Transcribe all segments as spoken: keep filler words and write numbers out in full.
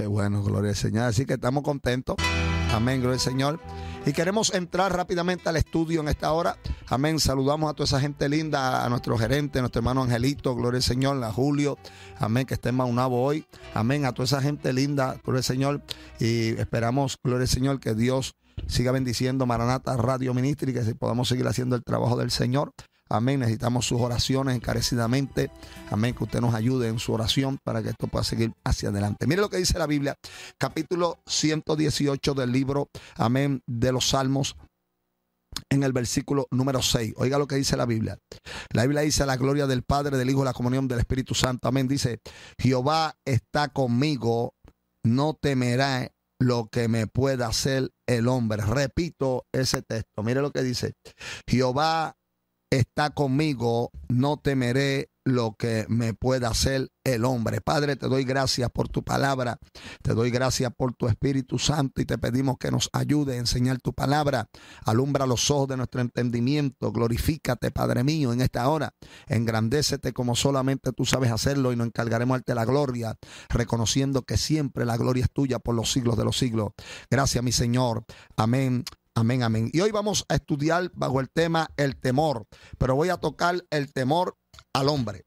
Qué bueno, gloria al Señor. Así que estamos contentos. Amén, gloria al Señor. Y queremos entrar rápidamente al estudio en esta hora. Amén. Saludamos a toda esa gente linda, a nuestro gerente, a nuestro hermano Angelito, gloria al Señor, a Julio. Amén, que esté en Maunabo hoy. Amén, a toda esa gente linda, gloria al Señor. Y esperamos, gloria al Señor, que Dios siga bendiciendo Maranata Radio Ministry, que podamos seguir haciendo el trabajo del Señor. Amén. Necesitamos sus oraciones encarecidamente. Amén. Que usted nos ayude en su oración para que esto pueda seguir hacia adelante. Mire lo que dice la Biblia, capítulo ciento dieciocho del libro, amén, de los Salmos, en el versículo número seis. Oiga lo que dice la Biblia. La Biblia dice: la gloria del Padre, del Hijo, la comunión del Espíritu Santo. Amén. Dice: Jehová está conmigo, no temerá lo que me pueda hacer el hombre. Repito ese texto. Mire lo que dice: Jehová está conmigo, no temeré lo que me pueda hacer el hombre. Padre, te doy gracias por tu palabra, te doy gracias por tu Espíritu Santo y te pedimos que nos ayude a enseñar tu palabra. Alumbra los ojos de nuestro entendimiento, glorifícate, Padre mío, en esta hora. Engrandécete como solamente tú sabes hacerlo y nos encargaremos de darte la gloria, reconociendo que siempre la gloria es tuya por los siglos de los siglos. Gracias, mi Señor. Amén. Amén, amén. Y hoy vamos a estudiar bajo el tema el temor, pero voy a tocar el temor al hombre.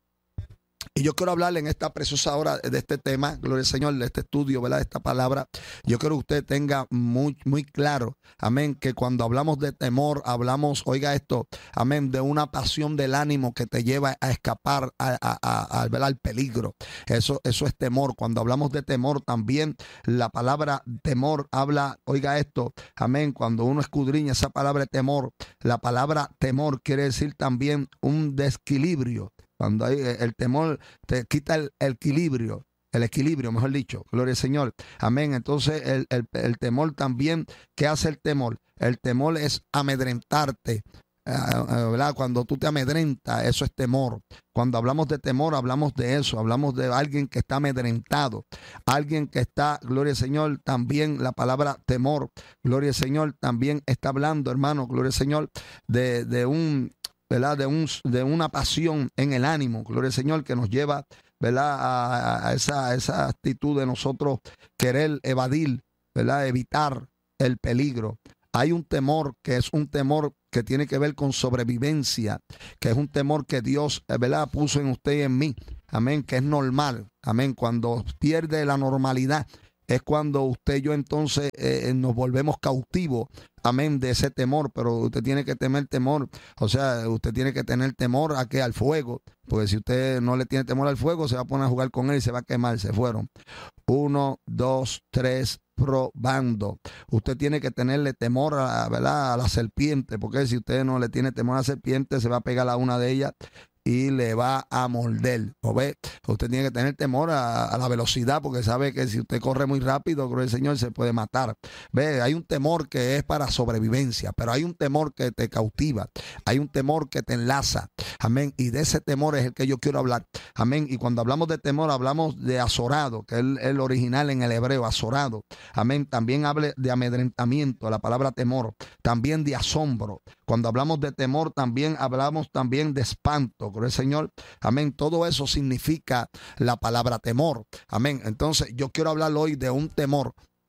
Y yo quiero hablarle en esta preciosa hora de este tema, gloria al Señor, de este estudio, ¿verdad? De esta palabra. Yo quiero que usted tenga muy, muy claro, amén, que cuando hablamos de temor, hablamos, oiga esto, amén, de una pasión del ánimo que te lleva a escapar a, a, a, a, ¿verdad? Al peligro. Eso, eso es temor. Cuando hablamos de temor, también la palabra temor habla, oiga esto, amén, cuando uno escudriña esa palabra de temor, la palabra temor quiere decir también un desequilibrio. Cuando hay el temor, te quita el, el equilibrio, el equilibrio, mejor dicho, gloria al Señor. Amén. Entonces, el, el, el temor también, ¿qué hace el temor? El temor es amedrentarte, ¿verdad? Cuando tú te amedrentas, eso es temor. Cuando hablamos de temor, hablamos de eso, hablamos de alguien que está amedrentado, alguien que está, gloria al Señor, también la palabra temor, gloria al Señor, también está hablando, hermano, gloria al Señor, de, de un... ¿verdad? De, un, de una pasión en el ánimo, gloria al Señor, que nos lleva, ¿verdad? A, a esa, esa actitud de nosotros querer evadir, ¿verdad? Evitar el peligro. Hay un temor que es un temor que tiene que ver con sobrevivencia, que es un temor que Dios, ¿verdad? Puso en usted y en mí, amén, que es normal, amén. Cuando pierde la normalidad, es cuando usted y yo entonces eh, nos volvemos cautivos, amén, de ese temor. Pero usted tiene que tener temor, o sea, usted tiene que tener temor a que al fuego, porque si usted no le tiene temor al fuego, se va a poner a jugar con él y se va a quemar. Se fueron. Uno, dos, tres, probando. Usted tiene que tenerle temor a, ¿verdad? A la serpiente, porque si usted no le tiene temor a la serpiente, se va a pegar a una de ellas y le va a morder. ¿O ve? Usted tiene que tener temor a, a la velocidad, porque sabe que si usted corre muy rápido, creo el Señor, se puede matar. Ve, hay un temor que es para sobrevivencia, pero hay un temor que te cautiva, hay un temor que te enlaza. Amén. Y de ese temor es el que yo quiero hablar. Amén. Y cuando hablamos de temor, hablamos de azorado, que es el, el original en el hebreo, azorado. Amén. También hable de amedrentamiento, la palabra temor. También de asombro. Cuando hablamos de temor, también hablamos también de espanto. Gloria al Señor. Amén. Todo eso significa la palabra temor. Amén. Entonces, yo quiero hablar hoy de un temor.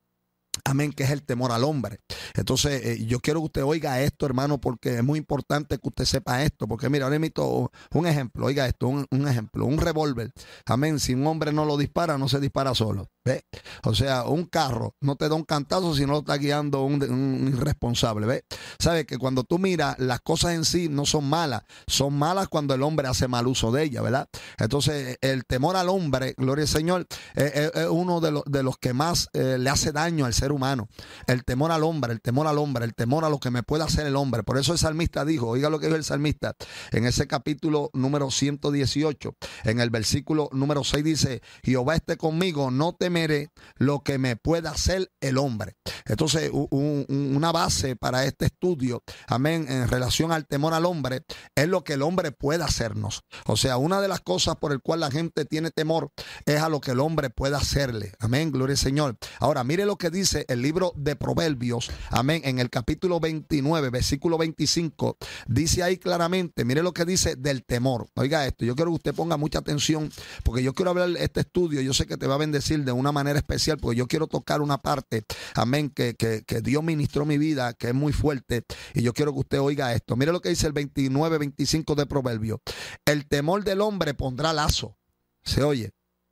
Amén, que es el temor al hombre. Entonces, eh, yo quiero que usted oiga esto, hermano, porque es muy importante que usted sepa esto. Porque mira, ahora mismo un ejemplo, oiga esto, un, un ejemplo, un revólver. Amén, si un hombre no lo dispara, no se dispara solo. ¿Ve? O sea, un carro no te da un cantazo si no lo está guiando un, un irresponsable. ¿Ve? Sabes que cuando tú miras, las cosas en sí no son malas, son malas cuando el hombre hace mal uso de ellas, ¿verdad? Entonces, el temor al hombre, gloria al Señor, es, es, es uno de, lo, de los que más eh, le hace daño al ser humano. El temor al hombre, el temor al hombre, el temor a lo que me puede hacer el hombre. Por eso el salmista dijo, oiga lo que dijo el salmista, en ese capítulo número ciento dieciocho, en el versículo número seis dice: Jehová esté conmigo, no temeré lo que me pueda hacer el hombre. Entonces, un, un, una base para este estudio, amén, en relación al temor al hombre, es lo que el hombre puede hacernos. O sea, una de las cosas por el cual la gente tiene temor es a lo que el hombre puede hacerle. Amén, gloria al Señor. Ahora, mire lo que dice el libro de Proverbios, amén, en el capítulo veintinueve, versículo veinticinco, dice ahí claramente, mire lo que dice del temor. Oiga esto, yo quiero que usted ponga mucha atención, porque yo quiero hablar de este estudio, yo sé que te va a bendecir de una una manera especial, porque yo quiero tocar una parte, amén, que, que, que Dios ministró mi vida, que es muy fuerte, y yo quiero que usted oiga esto. Mire lo que dice el veintinueve veinticinco de Proverbios. El temor del hombre pondrá lazo. Se oye.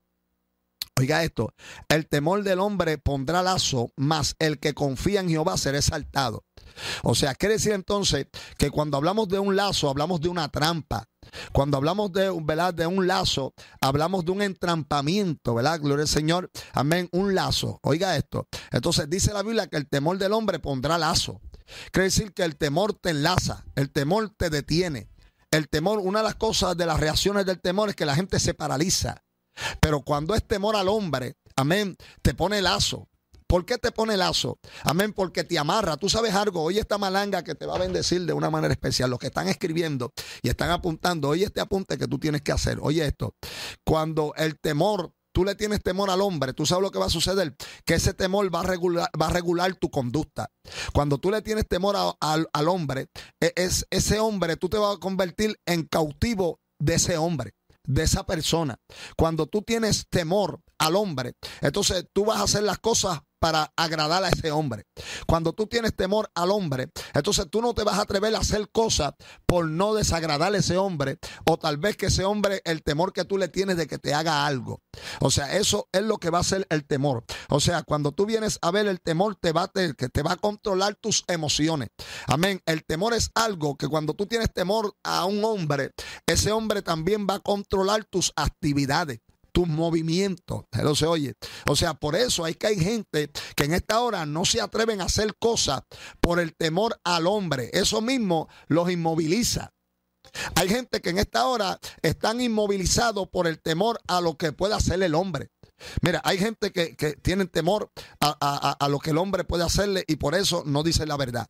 Oiga esto, el temor del hombre pondrá lazo, mas el que confía en Jehová será exaltado. O sea, quiere decir entonces que cuando hablamos de un lazo, hablamos de una trampa. Cuando hablamos de, ¿verdad?, de un lazo, hablamos de un entrampamiento, ¿verdad? Gloria al Señor. Amén, un lazo. Oiga esto. Entonces dice la Biblia que el temor del hombre pondrá lazo. Quiere decir que el temor te enlaza, el temor te detiene. El temor, una de las cosas de las reacciones del temor es que la gente se paraliza. Pero cuando es temor al hombre, amén, te pone lazo. ¿Por qué te pone lazo? Amén, porque te amarra. Tú sabes algo, oye esta malanga que te va a bendecir de una manera especial. Los que están escribiendo y están apuntando, oye este apunte que tú tienes que hacer. Oye esto, cuando el temor, tú le tienes temor al hombre, tú sabes lo que va a suceder, que ese temor va a regular, va a regular tu conducta. Cuando tú le tienes temor a, a, al hombre, es, ese hombre, tú te vas a convertir en cautivo de ese hombre, de esa persona. Cuando tú tienes temor al hombre, entonces tú vas a hacer las cosas para agradar a ese hombre. Cuando tú tienes temor al hombre, entonces tú no te vas a atrever a hacer cosas por no desagradar a ese hombre, o tal vez que ese hombre, el temor que tú le tienes de que te haga algo. O sea, eso es lo que va a ser el temor. O sea, cuando tú vienes a ver el temor, te va a, te, que te va a controlar tus emociones. Amén. El temor es algo que cuando tú tienes temor a un hombre, ese hombre también va a controlar tus actividades, tus movimientos. Eso se oye. O sea, por eso hay que hay gente que en esta hora no se atreven a hacer cosas por el temor al hombre. Eso mismo los inmoviliza. Hay gente que en esta hora están inmovilizados por el temor a lo que pueda hacer el hombre. Mira, hay gente que, que tienen temor a, a, a lo que el hombre puede hacerle y por eso no dice la verdad.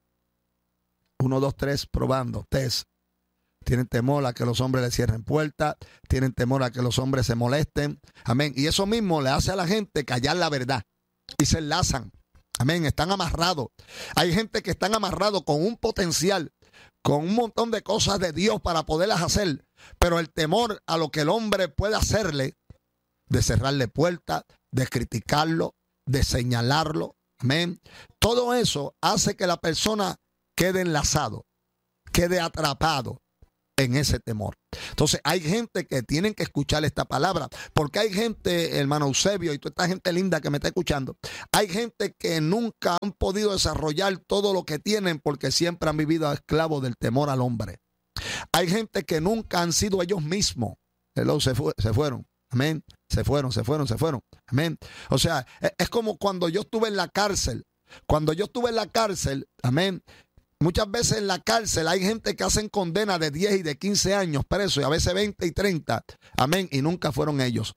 Uno, dos, tres, probando, test. Tienen temor a que los hombres le cierren puertas. Tienen temor a que los hombres se molesten. Amén. Y eso mismo le hace a la gente callar la verdad. Y se enlazan. Amén. Están amarrados. Hay gente que están amarrados con un potencial, con un montón de cosas de Dios para poderlas hacer. Pero el temor a lo que el hombre puede hacerle, de cerrarle puertas, de criticarlo, de señalarlo. Amén. Todo eso hace que la persona quede enlazado, quede atrapado en ese temor. Entonces hay gente que tienen que escuchar esta palabra, porque hay gente, hermano Eusebio, y toda esta gente linda que me está escuchando, hay gente que nunca han podido desarrollar todo lo que tienen porque siempre han vivido esclavos del temor al hombre. Hay gente que nunca han sido ellos mismos. Hello, se, fue, se fueron. Amén. Se fueron, se fueron, se fueron. Amén. O sea, es, es como cuando yo estuve en la cárcel. Cuando yo estuve en la cárcel, amén. Muchas veces en la cárcel hay gente que hacen condena de diez y de quince años presos y a veces veinte y treinta. Amén. Y nunca fueron ellos.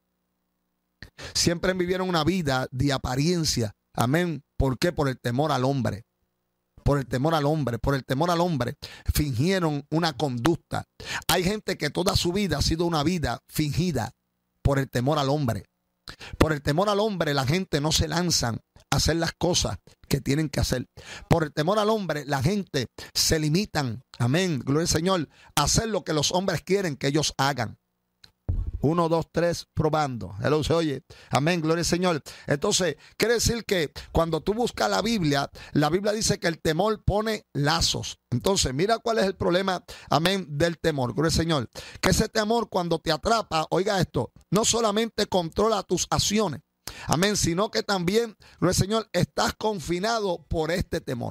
Siempre vivieron una vida de apariencia. Amén. ¿Por qué? Por el temor al hombre. Por el temor al hombre. Por el temor al hombre. Fingieron una conducta. Hay gente que toda su vida ha sido una vida fingida por el temor al hombre. Por el temor al hombre la gente no se lanzan a hacer las cosas que tienen que hacer. Por el temor al hombre la gente se limitan, amén, gloria al Señor, a hacer lo que los hombres quieren que ellos hagan. Uno, dos, tres, probando. Hello, se oye. Amén, gloria al Señor. Entonces, quiere decir que cuando tú buscas la Biblia, la Biblia dice que el temor pone lazos. Entonces, mira cuál es el problema, amén, del temor, gloria al Señor. Que ese temor cuando te atrapa, oiga esto, no solamente controla tus acciones, amén, sino que también, gloria al Señor, estás confinado por este temor.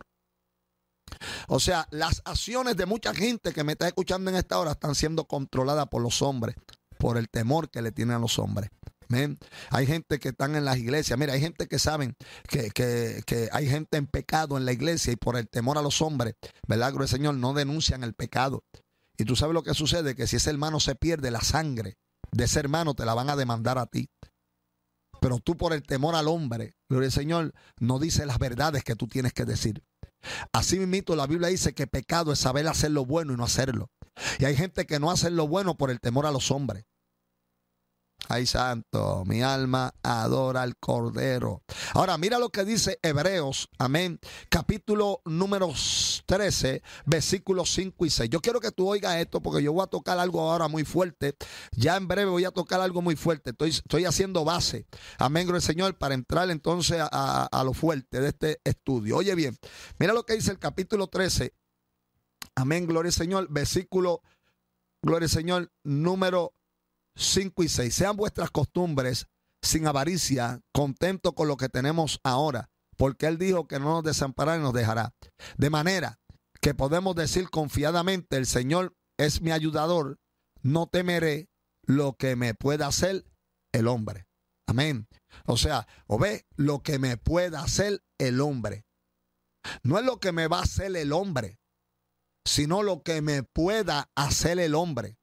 O sea, las acciones de mucha gente que me está escuchando en esta hora están siendo controladas por los hombres, por el temor que le tienen a los hombres. Amén. Hay gente que están en las iglesias. Mira, hay gente que saben que, que, que hay gente en pecado en la iglesia y por el temor a los hombres, ¿verdad, gloria al Señor? No denuncian el pecado. Y tú sabes lo que sucede, que si ese hermano se pierde, la sangre de ese hermano te la van a demandar a ti. Pero tú por el temor al hombre, gloria al Señor, no dices las verdades que tú tienes que decir. Así mismo la Biblia dice que pecado es saber hacer lo bueno y no hacerlo. Y hay gente que no hace lo bueno por el temor a los hombres. Ay, santo, mi alma adora al Cordero. Ahora, mira lo que dice Hebreos, amén, capítulo número trece, versículos cinco y seis. Yo quiero que tú oigas esto porque yo voy a tocar algo ahora muy fuerte. Ya en breve voy a tocar algo muy fuerte. Estoy, estoy haciendo base, amén, gloria al Señor, para entrar entonces a, a, a lo fuerte de este estudio. Oye bien, mira lo que dice el capítulo trece, amén, gloria al Señor, versículo, gloria al Señor, número cinco y seis. Sean vuestras costumbres sin avaricia, contentos con lo que tenemos ahora, porque Él dijo que no nos desamparará y nos dejará. De manera que podemos decir confiadamente, el Señor es mi ayudador, no temeré lo que me pueda hacer el hombre. Amén. O sea, o ve lo que me pueda hacer el hombre. No es lo que me va a hacer el hombre, sino lo que me pueda hacer el hombre.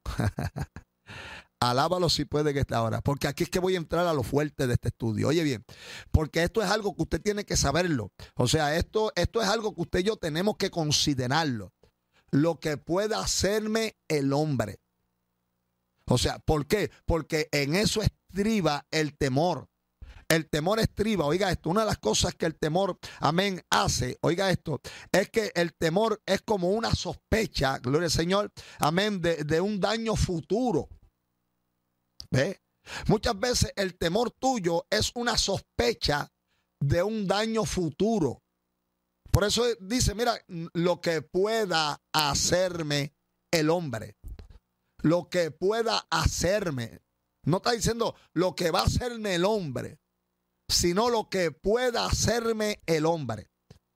Alábalo si puede que esta hora, porque aquí es que voy a entrar a lo fuerte de este estudio. Oye bien, porque esto es algo que usted tiene que saberlo. O sea, esto, esto es algo que usted y yo tenemos que considerarlo. Lo que pueda hacerme el hombre. O sea, ¿por qué? Porque en eso estriba el temor. El temor estriba, oiga esto, una de las cosas que el temor, amén, hace, oiga esto, es que el temor es como una sospecha, gloria al Señor, amén, de, de un daño futuro. ¿Ve? Muchas veces el temor tuyo es una sospecha de un daño futuro. Por eso dice, mira, lo que pueda hacerme el hombre. Lo que pueda hacerme. No está diciendo lo que va a hacerme el hombre, sino lo que pueda hacerme el hombre.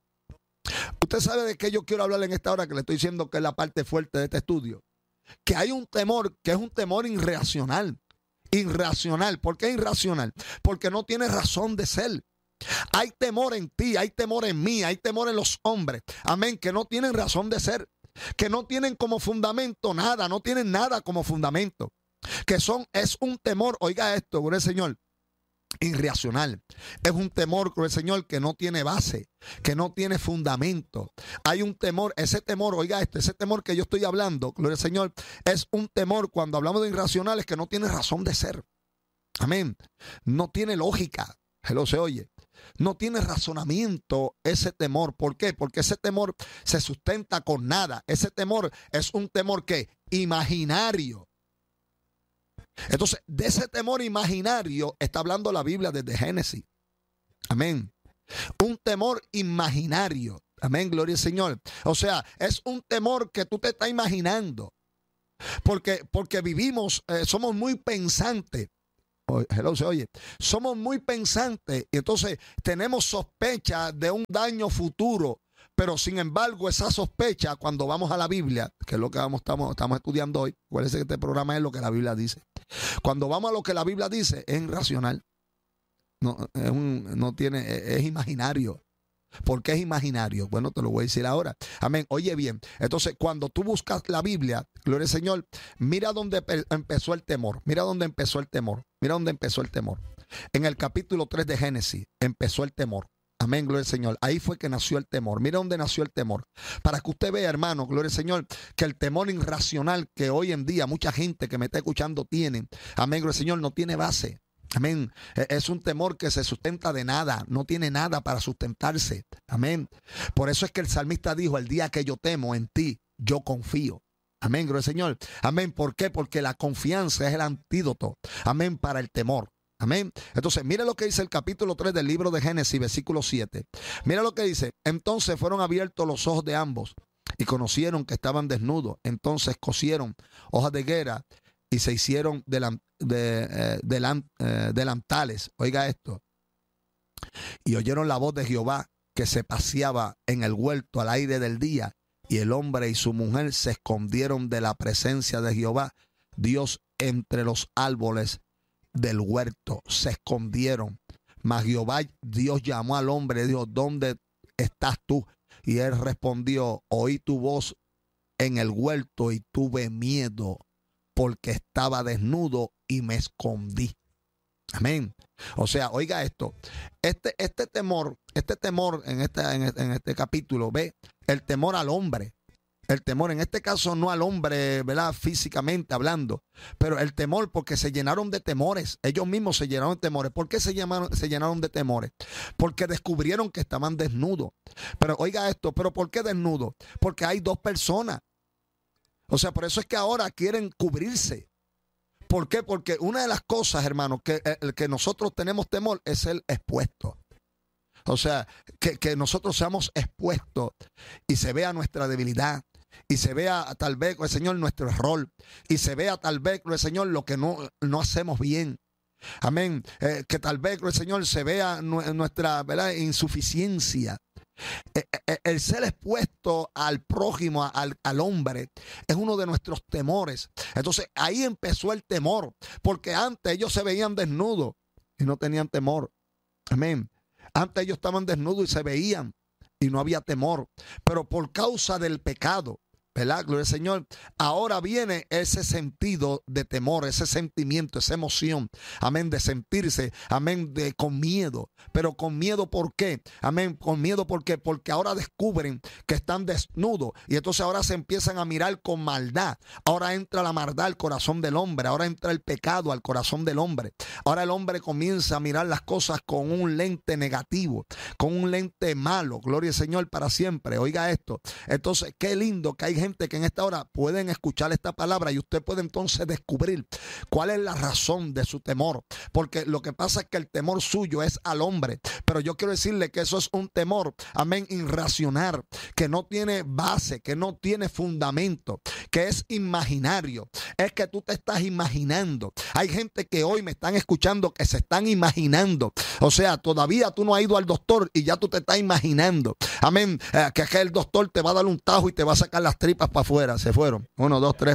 Usted sabe de qué yo quiero hablar en esta hora, que le estoy diciendo que es la parte fuerte de este estudio. Que hay un temor que es un temor irracional. Irracional. ¿Por qué irracional? Porque no tiene razón de ser. Hay temor en ti, hay temor en mí, hay temor en los hombres. Amén. Que no tienen razón de ser. Que no tienen como fundamento nada, no tienen nada como fundamento. Que son, es un temor, oiga esto, por el Señor, irracional. Es un temor, por el Señor, que no tiene base, que no tiene fundamento. Hay un temor, ese temor, oiga esto, ese temor que yo estoy hablando, gloria al Señor, es un temor cuando hablamos de irracionales que no tiene razón de ser. Amén. No tiene lógica. Hello, se oye. No tiene razonamiento ese temor. ¿Por qué? Porque ese temor se sustenta con nada. Ese temor es un temor que imaginario. Entonces, de ese temor imaginario está hablando la Biblia desde Génesis. Amén. Un temor imaginario. Amén, gloria al Señor. O sea, es un temor que tú te estás imaginando. Porque, porque vivimos, eh, somos muy pensantes. Oh, hello, se oye. Somos muy pensantes y entonces tenemos sospecha de un daño futuro. Pero sin embargo, esa sospecha, cuando vamos a la Biblia, que es lo que vamos, estamos, estamos estudiando hoy, acuérdense que este programa es lo que la Biblia dice. Cuando vamos a lo que la Biblia dice, es irracional. No, es un, no tiene, es, es imaginario. ¿Por qué es imaginario? Bueno, te lo voy a decir ahora. Amén. Oye bien, entonces cuando tú buscas la Biblia, gloria al Señor, mira dónde empezó el temor. Mira dónde empezó el temor. Mira dónde empezó el temor. En el capítulo tres de Génesis empezó el temor. Amén, gloria al Señor. Ahí fue que nació el temor. Mira dónde nació el temor. Para que usted vea, hermano, gloria al Señor, que el temor irracional que hoy en día mucha gente que me está escuchando tiene, amén, gloria al Señor, no tiene base. Amén. Es un temor que se sustenta de nada. No tiene nada para sustentarse. Amén. Por eso es que el salmista dijo, el día que yo temo, en ti yo confío. Amén, gloria al Señor. Amén. ¿Por qué? Porque la confianza es el antídoto. Amén, para el temor. Amén. Entonces, mira lo que dice el capítulo tres del libro de Génesis, versículo siete. Mira lo que dice. Entonces fueron abiertos los ojos de ambos y conocieron que estaban desnudos. Entonces cosieron hojas de higuera y se hicieron delan, de, eh, delan, eh, delantales. Oiga esto. Y oyeron la voz de Jehová que se paseaba en el huerto al aire del día. Y el hombre y su mujer se escondieron de la presencia de Jehová, Dios, entre los árboles del huerto. Se escondieron. Mas Jehová, Dios, llamó al hombre y dijo, ¿dónde estás tú? Y él respondió, oí tu voz en el huerto y tuve miedo, porque estaba desnudo y me escondí. Amén. O sea, oiga esto. Este, este temor, este temor en este, en este, en este capítulo, ve, el temor al hombre. El temor, en este caso no al hombre, ¿verdad? Físicamente hablando, pero el temor porque se llenaron de temores. Ellos mismos se llenaron de temores. ¿Por qué se, llamaron, se llenaron de temores? Porque descubrieron que estaban desnudos. Pero oiga esto, ¿pero por qué desnudos? Porque hay dos personas. O sea, por eso es que ahora quieren cubrirse. ¿Por qué? Porque una de las cosas, hermanos, que, el que nosotros tenemos temor es el expuesto. O sea, que, que nosotros seamos expuestos y se vea nuestra debilidad. Y se vea tal vez, el Señor, nuestro error. Y se vea tal vez, el Señor, lo que no, no hacemos bien. Amén. Eh, que tal vez, el Señor, se vea nuestra, ¿verdad?, insuficiencia. Eh, eh, el ser expuesto al prójimo, al, al hombre, es uno de nuestros temores. Entonces ahí empezó el temor. Porque antes ellos se veían desnudos y no tenían temor. Amén. Antes ellos estaban desnudos y se veían y no había temor. Pero por causa del pecado, ¿verdad? Gloria al Señor. Ahora viene ese sentido de temor, ese sentimiento, esa emoción. Amén. De sentirse, amén, de con miedo. Pero con miedo, ¿por qué? Amén. Con miedo, ¿por qué? Porque ahora descubren que están desnudos. Y entonces ahora se empiezan a mirar con maldad. Ahora entra la maldad al corazón del hombre. Ahora entra el pecado al corazón del hombre. Ahora el hombre comienza a mirar las cosas con un lente negativo, con un lente malo. Gloria al Señor para siempre. Oiga esto. Entonces, qué lindo que hay gente que en esta hora pueden escuchar esta palabra y usted puede entonces descubrir cuál es la razón de su temor, porque lo que pasa es que el temor suyo es al hombre, pero yo quiero decirle que eso es un temor, amén, irracional, que no tiene base, que no tiene fundamento, que es imaginario, es que tú te estás imaginando. Hay gente que hoy me están escuchando que se están imaginando, o sea, todavía tú no has ido al doctor y ya tú te estás imaginando, amén, eh, que, que el doctor te va a dar un tajo y te va a sacar las tripas para afuera. Se fueron. Uno, dos, tres.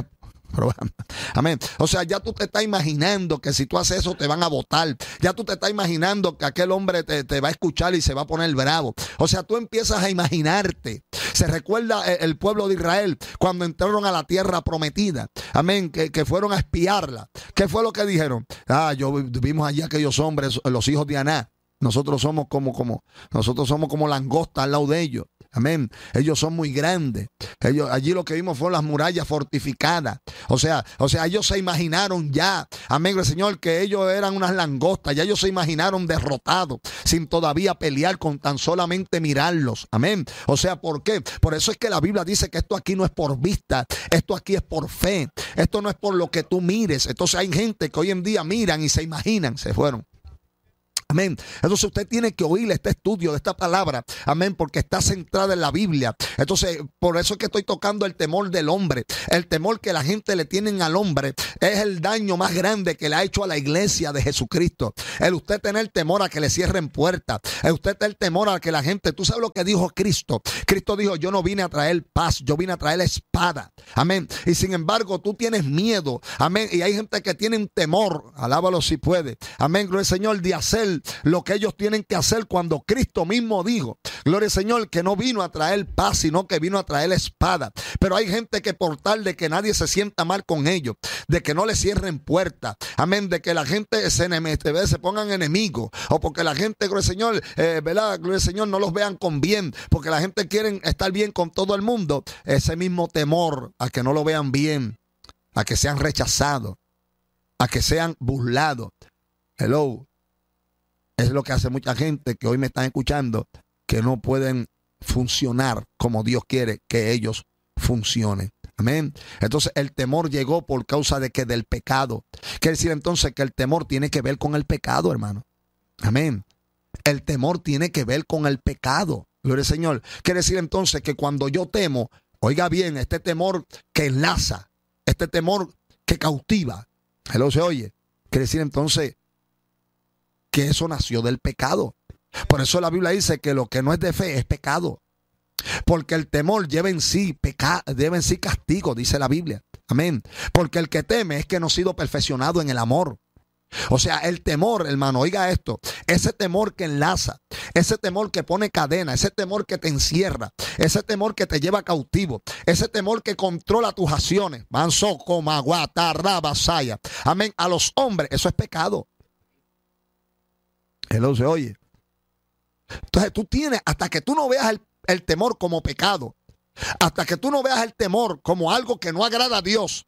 Amén. O sea, ya tú te estás imaginando que si tú haces eso te van a votar. Ya tú te estás imaginando que aquel hombre te, te va a escuchar y se va a poner bravo. O sea, tú empiezas a imaginarte. Se recuerda el, el pueblo de Israel cuando entraron a la tierra prometida. Amén. Que, que fueron a espiarla. ¿Qué fue lo que dijeron? Ah, yo vimos allí aquellos hombres, los hijos de Aná. Nosotros somos como, como, nosotros somos como langostas al lado de ellos. Amén. Ellos son muy grandes. Ellos, allí lo que vimos fueron las murallas fortificadas. O sea, o sea, ellos se imaginaron ya, amén, el Señor, que ellos eran unas langostas. Ya ellos se imaginaron derrotados, sin todavía pelear, con tan solamente mirarlos. Amén. O sea, ¿por qué? Por eso es que la Biblia dice que esto aquí no es por vista, esto aquí es por fe. Esto no es por lo que tú mires. Entonces hay gente que hoy en día miran y se imaginan, se fueron. Amén. Entonces usted tiene que oír este estudio de esta palabra. Amén. Porque está centrada en la Biblia. Entonces, por eso es que estoy tocando el temor del hombre. El temor que la gente le tienen al hombre es el daño más grande que le ha hecho a la iglesia de Jesucristo. El usted tener temor a que le cierren puertas. El usted tener temor a que la gente... Tú sabes lo que dijo Cristo. Cristo dijo, yo no vine a traer paz, yo vine a traer espada. Amén. Y sin embargo, tú tienes miedo. Amén. Y hay gente que tiene temor. Alábalo si puede. Amén. Gloria al Señor, de hacer lo que ellos tienen que hacer, cuando Cristo mismo dijo, gloria al Señor, que no vino a traer paz, sino que vino a traer espada. Pero hay gente que por tal de que nadie se sienta mal con ellos, de que no le cierren puertas, amén, de que la gente se, se pongan enemigos, o porque la gente, gloria al Señor, eh, ¿verdad? Gloria al Señor, no los vean con bien, porque la gente quiere estar bien con todo el mundo. Ese mismo temor a que no lo vean bien, a que sean rechazados, a que sean burlados. Hello. Es lo que hace mucha gente que hoy me están escuchando, que no pueden funcionar como Dios quiere que ellos funcionen. Amén. Entonces el temor llegó por causa de que del pecado. Quiere decir entonces que el temor tiene que ver con el pecado, hermano. Amén. El temor tiene que ver con el pecado. Gloria al Señor. Quiere decir entonces que cuando yo temo, oiga bien, este temor que enlaza, este temor que cautiva, ¿lo se oye? Quiere decir entonces que eso nació del pecado. Por eso la Biblia dice que lo que no es de fe es pecado. Porque el temor lleva en sí pecado, lleva en sí castigo, dice la Biblia. Amén. Porque el que teme es que no ha sido perfeccionado en el amor. O sea, el temor, hermano, oiga esto, ese temor que enlaza, ese temor que pone cadena, ese temor que te encierra, ese temor que te lleva cautivo, ese temor que controla tus acciones. Manso, coma, guata, rabasaya. Amén. A los hombres, eso es pecado. Él se oye. Entonces tú tienes, hasta que tú no veas el, el temor como pecado, Hasta que tú no veas el temor como algo que no agrada a Dios,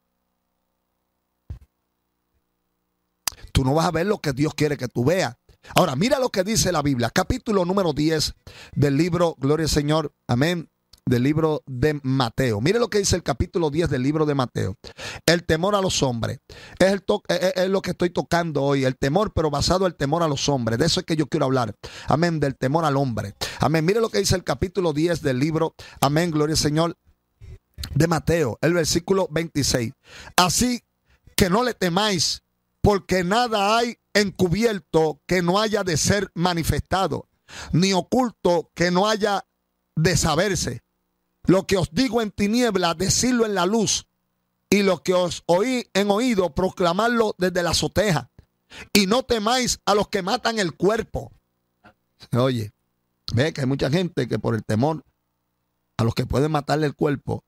tú no vas a ver lo que Dios quiere que tú veas. Ahora, mira lo que dice la Biblia, capítulo número diez del libro, gloria al Señor, amén, del libro de Mateo. Mire lo que dice el capítulo diez del libro de Mateo. El temor a los hombres. Es, el to es, es lo que estoy tocando hoy. El temor, pero basado en el temor a los hombres. De eso es que yo quiero hablar. Amén, del temor al hombre. Amén. Mire lo que dice el capítulo diez del libro, amén, gloria al Señor, de Mateo. El versículo veintiséis. Así que no le temáis, porque nada hay encubierto que no haya de ser manifestado, ni oculto que no haya de saberse. Lo que os digo en tinieblas, decirlo en la luz, y lo que os oí en oído, proclamarlo desde la azotea. Y no temáis a los que matan el cuerpo. Oye, ve que hay mucha gente que por el temor a los que pueden matarle el cuerpo,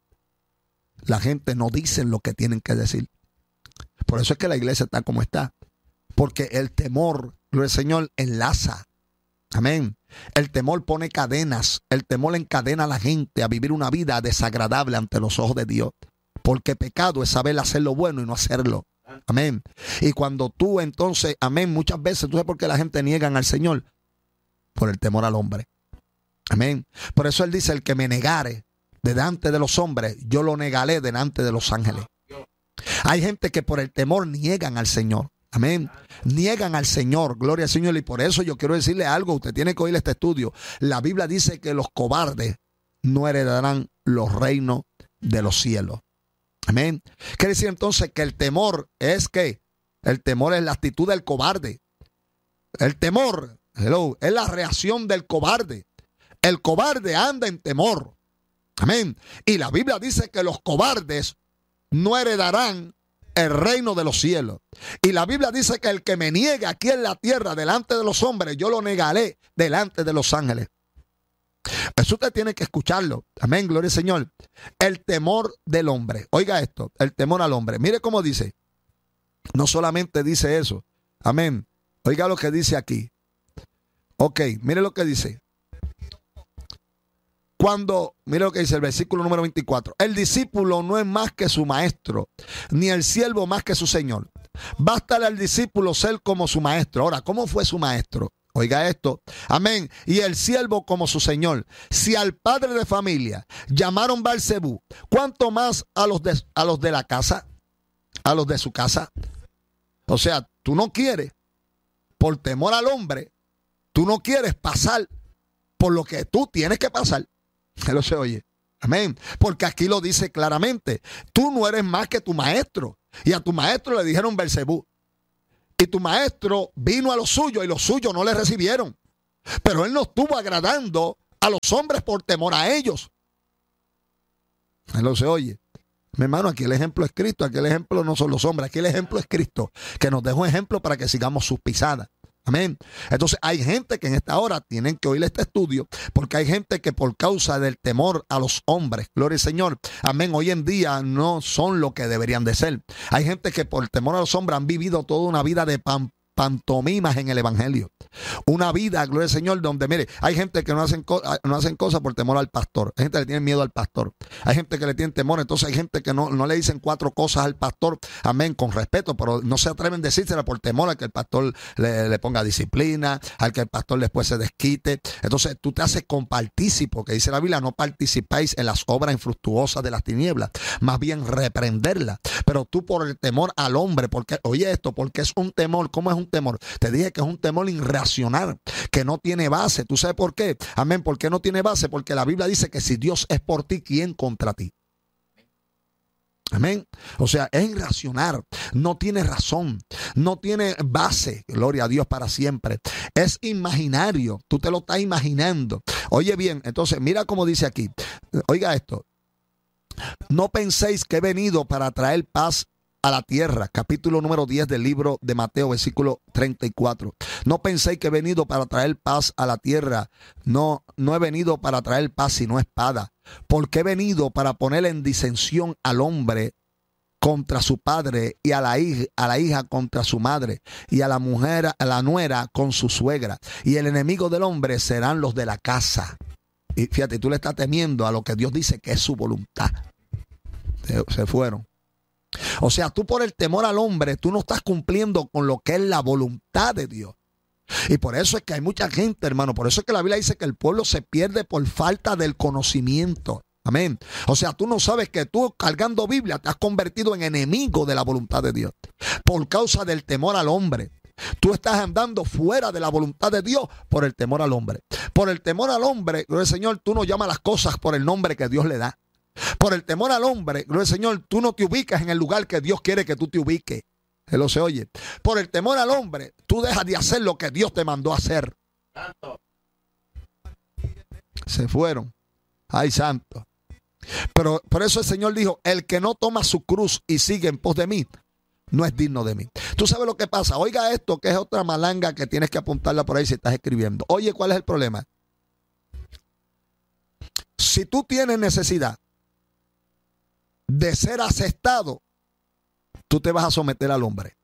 la gente no dice lo que tienen que decir. Por eso es que la iglesia está como está. Porque el temor, el Señor enlaza. Amén. El temor pone cadenas. El temor encadena a la gente a vivir una vida desagradable ante los ojos de Dios. Porque pecado es saber hacer lo bueno y no hacerlo. Amén. Y cuando tú entonces, amén, muchas veces, ¿tú sabes por qué la gente niegan al Señor? Por el temor al hombre. Amén. Por eso Él dice, el que me negare delante de los hombres, yo lo negaré delante de los ángeles. Hay gente que por el temor niegan al Señor. Amén. Niegan al Señor. Gloria al Señor. Y por eso yo quiero decirle algo. Usted tiene que oír este estudio. La Biblia dice que los cobardes no heredarán los reinos de los cielos. Amén. Quiere decir entonces que el temor es que el temor es la actitud del cobarde. El temor, hello, es la reacción del cobarde. El cobarde anda en temor. Amén. Y la Biblia dice que los cobardes no heredarán el reino de los cielos. Y la Biblia dice que el que me niegue aquí en la tierra delante de los hombres, yo lo negaré delante de los ángeles. Eso usted tiene que escucharlo. Amén, gloria al Señor. El temor del hombre. Oiga esto, el temor al hombre. Mire cómo dice. No solamente dice eso. Amén. Oiga lo que dice aquí. Ok, mire lo que dice. Cuando, mire lo que dice el versículo número veinticuatro. El discípulo no es más que su maestro, ni el siervo más que su señor. Bástale al discípulo ser como su maestro. Ahora, ¿cómo fue su maestro? Oiga esto, amén. Y el siervo como su señor. Si al padre de familia llamaron Beelzebú, ¿cuánto más a los de, a los de la casa? A los de su casa. O sea, tú no quieres, por temor al hombre, tú no quieres pasar por lo que tú tienes que pasar. Él se oye. Amén. Porque aquí lo dice claramente. Tú no eres más que tu maestro. Y a tu maestro le dijeron Beelzebú. Y tu maestro vino a los suyos y los suyos no le recibieron. Pero él no estuvo agradando a los hombres por temor a ellos. Él se oye. Mi hermano, aquí el ejemplo es Cristo. Aquí el ejemplo no son los hombres. Aquí el ejemplo es Cristo. Que nos dejó un ejemplo para que sigamos sus pisadas. Amén. Entonces hay gente que en esta hora tienen que oír este estudio, porque hay gente que por causa del temor a los hombres, gloria al Señor, amén, hoy en día no son lo que deberían de ser. Hay gente que por temor a los hombres han vivido toda una vida de pan, pantomimas en el evangelio. Una vida, gloria al Señor, donde mire, hay gente que no hacen, co no hacen cosas por temor al pastor. Hay gente que le tiene miedo al pastor. Hay gente que le tiene temor. Entonces hay gente que no, no le dicen cuatro cosas al pastor, amén, con respeto, pero no se atreven a decírsela por temor a que el pastor le, le ponga disciplina, al que el pastor después se desquite. Entonces tú te haces compartícipo, que dice la Biblia, no participáis en las obras infructuosas de las tinieblas, más bien reprenderlas. Pero tú por el temor al hombre, porque, oye esto, porque es un temor. ¿Cómo es un temor? Te dije que es un temor irracional, que no tiene base. ¿Tú sabes por qué? Amén. ¿Por qué no tiene base? Porque la Biblia dice que si Dios es por ti, ¿quién contra ti? Amén. O sea, es irracional, no tiene razón, no tiene base, gloria a Dios para siempre. Es imaginario, tú te lo estás imaginando. Oye bien, entonces mira cómo dice aquí. Oiga esto. No penséis que he venido para traer paz a la tierra. Capítulo número diez del libro de Mateo, versículo treinta y cuatro. No penséis que he venido para traer paz a la tierra. No, no he venido para traer paz sino espada. Porque he venido para poner en disensión al hombre contra su padre, y a la hija, a la hija contra su madre, y a la mujer, a la nuera con su suegra. Y el enemigo del hombre serán los de la casa. Y fíjate, tú le estás temiendo a lo que Dios dice que es su voluntad. Se, se fueron. O sea, tú por el temor al hombre, tú no estás cumpliendo con lo que es la voluntad de Dios. Y por eso es que hay mucha gente, hermano. Por eso es que la Biblia dice que el pueblo se pierde por falta del conocimiento. Amén. O sea, tú no sabes que tú cargando Biblia te has convertido en enemigo de la voluntad de Dios. Por causa del temor al hombre. Tú estás andando fuera de la voluntad de Dios por el temor al hombre. Por el temor al hombre, gloria al Señor, tú no llamas las cosas por el nombre que Dios le da. Por el temor al hombre, gloria al Señor, tú no te ubicas en el lugar que Dios quiere que tú te ubiques. Él lo se oye. Por el temor al hombre, tú dejas de hacer lo que Dios te mandó a hacer. Santo. Se fueron. Ay, santo. Pero por eso el Señor dijo, el que no toma su cruz y sigue en pos de mí, no es digno de mí. Tú sabes lo que pasa. Oiga esto, que es otra malanga que tienes que apuntarla por ahí si estás escribiendo. Oye, ¿cuál es el problema? Si tú tienes necesidad de ser aceptado, tú te vas a someter al hombre.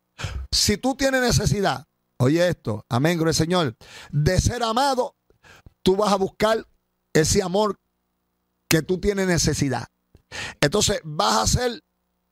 Si tú tienes necesidad, oye esto, amén, gloria al Señor, de ser amado, tú vas a buscar ese amor que tú tienes necesidad. Entonces vas a hacer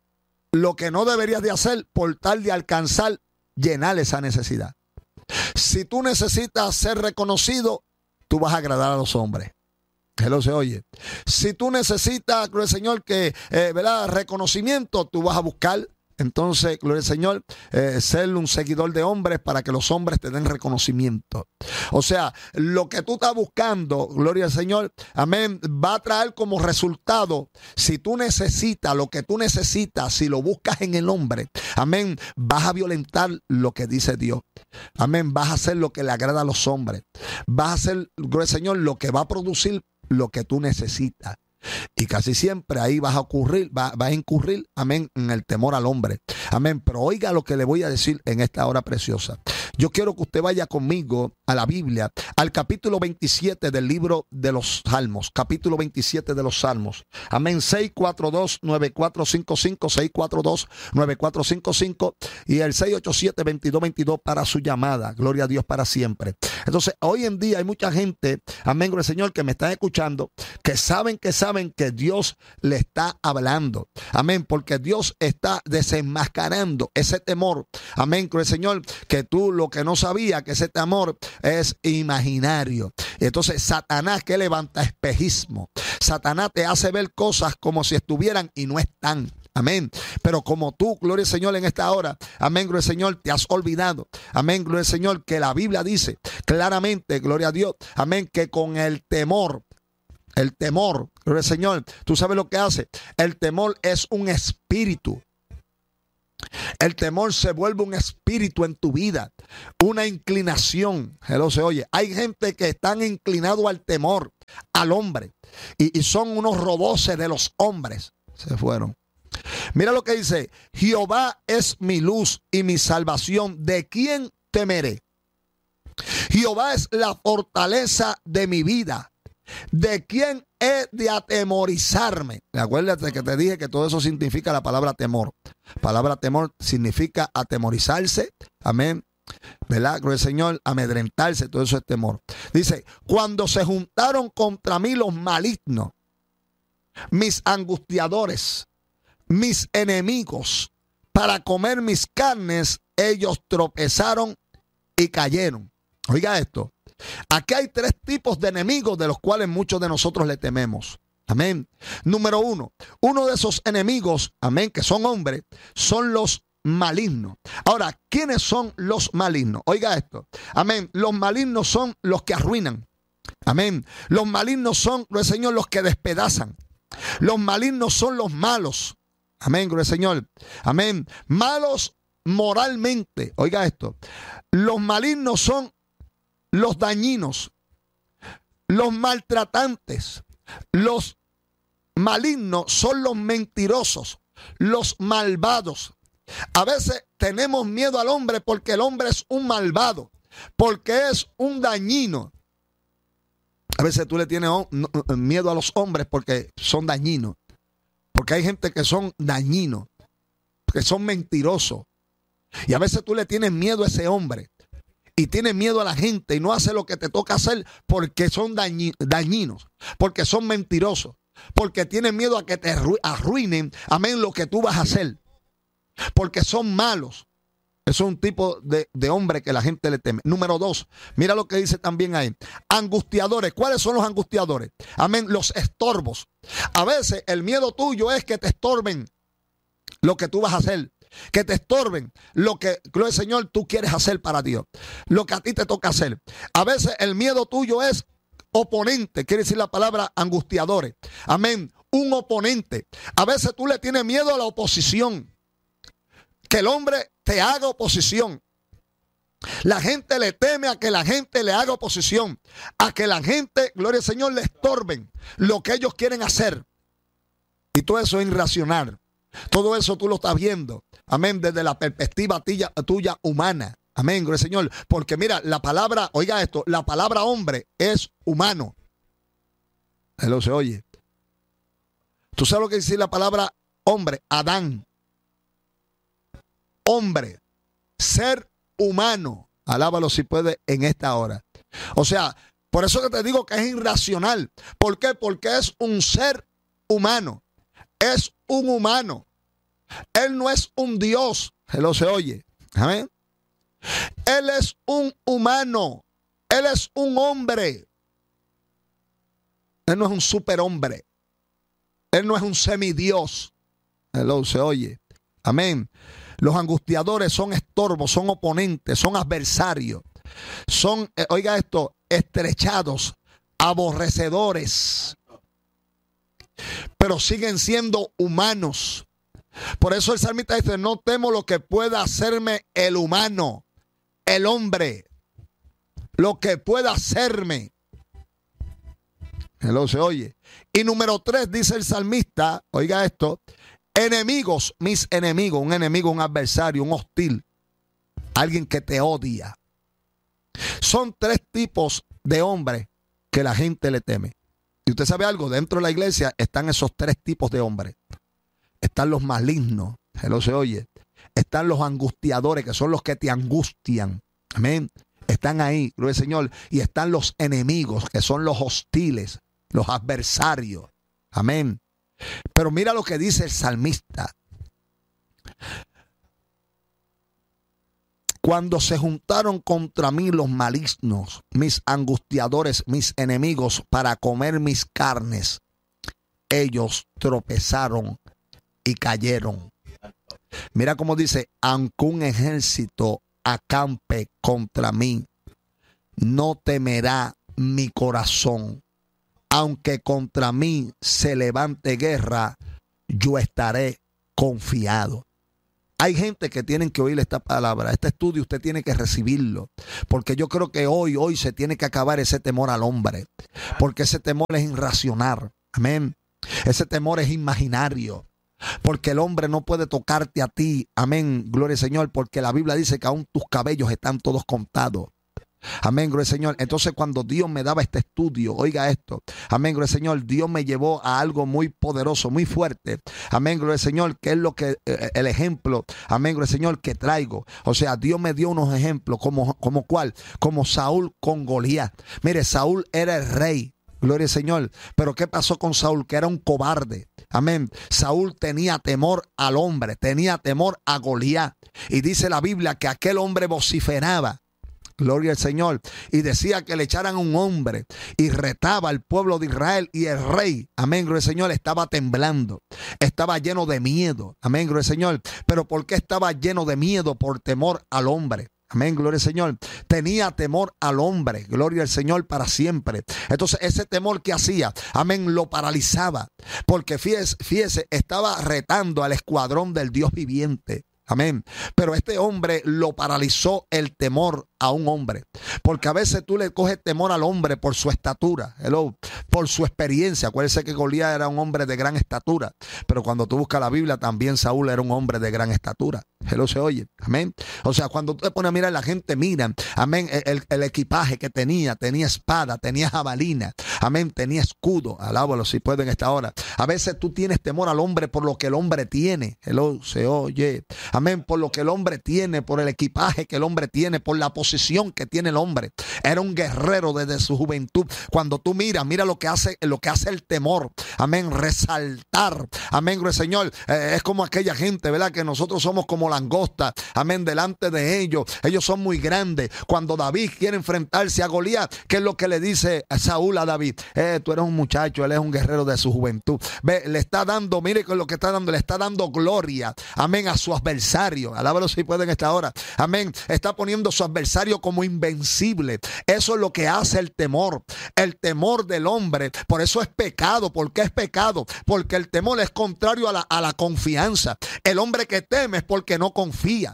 lo que no deberías de hacer por tal de alcanzar, llenar esa necesidad. Si tú necesitas ser reconocido, tú vas a agradar a los hombres. Que lo se oye. Si tú necesitas, gloria al Señor, que, eh, ¿verdad? Reconocimiento, tú vas a buscar, entonces, gloria al Señor, eh, ser un seguidor de hombres para que los hombres te den reconocimiento. O sea, lo que tú estás buscando, gloria al Señor, amén, va a traer como resultado, si tú necesitas lo que tú necesitas, si lo buscas en el hombre, amén, vas a violentar lo que dice Dios. Amén, vas a hacer lo que le agrada a los hombres. Vas a hacer, gloria al Señor, lo que va a producir lo que tú necesitas. Y casi siempre ahí vas a ocurrir, va, va a incurrir, amén, en el temor al hombre. Amén. Pero oiga lo que le voy a decir en esta hora preciosa. Yo quiero que usted vaya conmigo a la Biblia, al capítulo veintisiete del libro de los Salmos. Capítulo veintisiete de los Salmos. Amén. seis cuatro dos, nueve cuatro cinco cinco, seis cuatro dos, nueve cuatro cinco cinco y el seis ocho siete, veintidós veintidós para su llamada. Gloria a Dios para siempre. Entonces, hoy en día hay mucha gente, amén, gloria al Señor, que me están escuchando, que saben que saben que Dios le está hablando. Amén, porque Dios está desenmascarando ese temor. Amén, gloria al Señor, que tú lo que no sabías, que ese temor es imaginario. Entonces, Satanás que levanta espejismo. Satanás te hace ver cosas como si estuvieran y no están. Amén. Pero como tú, gloria al Señor, en esta hora, amén, gloria al Señor, te has olvidado. Amén, gloria al Señor, que la Biblia dice claramente, gloria a Dios, amén, que con el temor, el temor, gloria al Señor, tú sabes lo que hace. El temor es un espíritu. El temor se vuelve un espíritu en tu vida, una inclinación. Hello, se oye. Hay gente que están inclinados al temor, al hombre, y, y son unos roboces de los hombres. Se fueron. Mira lo que dice: Jehová es mi luz y mi salvación, ¿de quién temeré? Jehová es la fortaleza de mi vida, ¿de quién he de atemorizarme? Acuérdate que te dije que todo eso significa la palabra temor. Palabra temor significa atemorizarse, amén, ¿verdad? Gloria al Señor, amedrentarse, todo eso es temor. Dice: cuando se juntaron contra mí los malignos, mis angustiadores, mis enemigos, para comer mis carnes, ellos tropezaron y cayeron. Oiga esto. Aquí hay tres tipos de enemigos de los cuales muchos de nosotros le tememos. Amén. Número uno. Uno de esos enemigos, amén, que son hombres, son los malignos. Ahora, ¿quiénes son los malignos? Oiga esto. Amén. Los malignos son los que arruinan. Amén. Los malignos son, gloria al Señor, los que despedazan. Los malignos son los malos. Amén, gloria al Señor. Amén. Malos moralmente. Oiga esto. Los malignos son los dañinos, los maltratantes. Los malignos son los mentirosos, los malvados. A veces tenemos miedo al hombre porque el hombre es un malvado, porque es un dañino. A veces tú le tienes miedo a los hombres porque son dañinos. Porque hay gente que son dañinos, que son mentirosos. Y a veces tú le tienes miedo a ese hombre. y tiene miedo a la gente y no hace lo que te toca hacer porque son dañi- dañinos, porque son mentirosos, porque tienen miedo a que te arru- arruinen, amén, lo que tú vas a hacer, porque son malos. Eso es un tipo de, de hombre que la gente le teme. Número dos, mira lo que dice también ahí. Angustiadores. ¿Cuáles son los angustiadores? Amén, los estorbos. A veces el miedo tuyo es que te estorben lo que tú vas a hacer. Que te estorben lo que, gloria al Señor, tú quieres hacer para Dios. Lo que a ti te toca hacer. A veces el miedo tuyo es oponente. Quiere decir la palabra angustiadores. Amén, un oponente. A veces tú le tienes miedo a la oposición. Que el hombre te haga oposición. La gente le teme a que la gente le haga oposición. A que la gente, gloria al Señor, le estorben lo que ellos quieren hacer. Y todo eso es irracional. Todo eso tú lo estás viendo. Amén. Desde la perspectiva tuya, tuya humana. Amén, gloria al Señor. Porque mira, la palabra, oiga esto, la palabra hombre es humano. Él se oye. ¿Tú sabes lo que dice la palabra hombre? Adán. Hombre, ser humano, alábalo si puede en esta hora. O sea, por eso que te digo que es irracional. ¿Por qué? Porque es un ser humano. Es un humano. Él no es un Dios. Él se oye. Amén. Él es un humano. Él es un hombre. Él no es un superhombre. Él no es un semidios. Él se oye. Amén. Los angustiadores son estorbos, son oponentes, son adversarios, son, eh, oiga esto, estrechados, aborrecedores, pero siguen siendo humanos. Por eso el salmista dice, no temo lo que pueda hacerme el humano, el hombre, lo que pueda hacerme. Hello, se oye. Y número tres dice el salmista, oiga esto, enemigos, mis enemigos, un enemigo, un adversario, un hostil, alguien que te odia. Son tres tipos de hombres que la gente le teme. Y usted sabe algo, dentro de la iglesia están esos tres tipos de hombres. Están los malignos, se lo se oye. Están los angustiadores, que son los que te angustian. Amén. Están ahí, gloria al Señor. Y están los enemigos, que son los hostiles, los adversarios. Amén. Pero mira lo que dice el salmista. Cuando se juntaron contra mí los malignos, mis angustiadores, mis enemigos, para comer mis carnes, ellos tropezaron y cayeron. Mira cómo dice, aunque un ejército acampe contra mí, no temerá mi corazón. Aunque contra mí se levante guerra, yo estaré confiado. Hay gente que tienen que oír esta palabra. Este estudio usted tiene que recibirlo. Porque yo creo que hoy, hoy se tiene que acabar ese temor al hombre. Porque ese temor es irracional. Amén. Ese temor es imaginario. Porque el hombre no puede tocarte a ti. Amén. Gloria al Señor. Porque la Biblia dice que aún tus cabellos están todos contados. Amén, gloria al Señor. Entonces cuando Dios me daba este estudio, oiga esto, amén, gloria al Señor, Dios me llevó a algo muy poderoso, muy fuerte. Amén, gloria al Señor, que es lo que, eh, el ejemplo, amén, gloria al Señor, que traigo. O sea, Dios me dio unos ejemplos, como, como cuál, como Saúl con Goliat. Mire, Saúl era el rey. Gloria al Señor. Pero ¿qué pasó con Saúl? Que era un cobarde. Amén. Saúl tenía temor al hombre, tenía temor a Goliat. Y dice la Biblia que aquel hombre vociferaba. Gloria al Señor. Y decía que le echaran un hombre y retaba al pueblo de Israel, y el rey, amén, gloria al Señor, estaba temblando. Estaba lleno de miedo. Amén, gloria al Señor. Pero ¿por qué estaba lleno de miedo? Por temor al hombre. Amén, gloria al Señor. Tenía temor al hombre, gloria al Señor para siempre. Entonces ese temor que hacía, amén, lo paralizaba. Porque fíjese, fíjese, estaba retando al escuadrón del Dios viviente. Amén. Pero este hombre lo paralizó el temor a un hombre. Porque a veces tú le coges temor al hombre por su estatura, hello, por su experiencia. Acuérdense que Goliat era un hombre de gran estatura. Pero cuando tú buscas la Biblia, también Saúl era un hombre de gran estatura. Hello, se oye. Amén. O sea, cuando tú te pones a mirar, la gente mira, amén, el, el equipaje que tenía, tenía espada, tenía jabalina, amén, tenía escudo. Alábalo si pueden esta hora. A veces tú tienes temor al hombre por lo que el hombre tiene. Hello, se oye. Amén, por lo que el hombre tiene, por el equipaje que el hombre tiene, por la posición disposición que tiene el hombre. Era un guerrero desde su juventud. Cuando tú miras, mira lo que hace, lo que hace el temor. Amén, resaltar. Amén, gloria al Señor. Eh, es como aquella gente, ¿verdad? Que nosotros somos como langostas. Amén, delante de ellos. Ellos son muy grandes. Cuando David quiere enfrentarse a Goliat, ¿qué es lo que le dice a Saúl a David? Eh, tú eres un muchacho, él es un guerrero de su juventud. Ve, le está dando, mire con lo que está dando, le está dando gloria, amén, a su adversario. Alábalo si puede en esta hora. Amén. Está poniendo a su adversario como invencible. Eso es lo que hace el temor. El temor del hombre. Por eso es pecado. ¿Por qué es pecado? Porque el temor es contrario a la, a la confianza. El hombre que teme es porque no confía.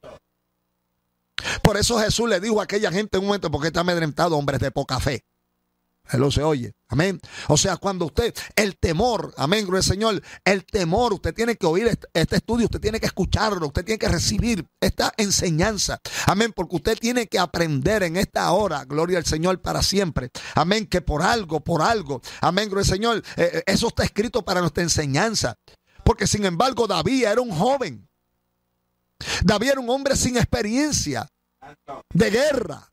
Por eso Jesús le dijo a aquella gente en un momento, porque está amedrentado, hombres de poca fe. Él lo se oye, amén. O sea, cuando usted, el temor, amén, gloria al Señor, el temor, usted tiene que oír este, este estudio, usted tiene que escucharlo, usted tiene que recibir esta enseñanza, amén, porque usted tiene que aprender en esta hora, gloria al Señor para siempre, amén, que por algo, por algo, amén, gloria al Señor, eh, eso está escrito para nuestra enseñanza, porque sin embargo David era un joven, David era un hombre sin experiencia de guerra.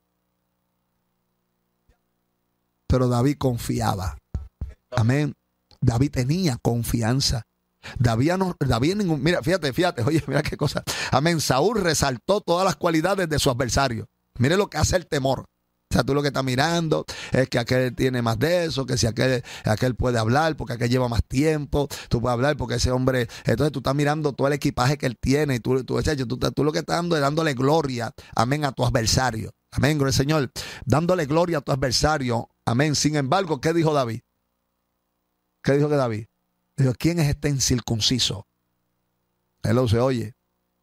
Pero David confiaba. Amén. David tenía confianza. David no, David ningún, mira, fíjate, fíjate, oye, mira qué cosa. Amén. Saúl resaltó todas las cualidades de su adversario. Mire lo que hace el temor. O sea, tú lo que estás mirando es que aquel tiene más de eso, que si aquel, aquel puede hablar porque aquel lleva más tiempo, tú puedes hablar porque ese hombre, entonces tú estás mirando todo el equipaje que él tiene y tú, tú, tú, tú, tú lo que estás dando es dándole gloria, amén, a tu adversario. Amén, gloria al Señor, dándole gloria a tu adversario. Amén. Sin embargo, ¿qué dijo David? ¿Qué dijo que David? Dijo, ¿quién es este incircunciso? Él lo se oye.